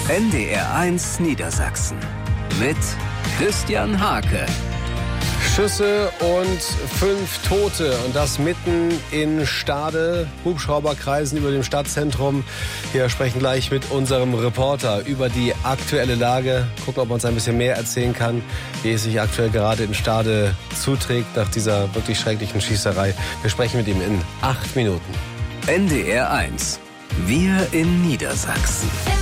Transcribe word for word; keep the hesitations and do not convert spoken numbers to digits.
N D R eins Niedersachsen mit Christian Hake. Schüsse und fünf Tote und das mitten in Stade. Hubschrauber kreisen über dem Stadtzentrum. Wir sprechen gleich mit unserem Reporter über die aktuelle Lage. Gucken, ob er uns ein bisschen mehr erzählen kann, wie es sich aktuell gerade in Stade zuträgt nach dieser wirklich schrecklichen Schießerei. Wir sprechen mit ihm in acht Minuten. N D R eins. Wir in Niedersachsen.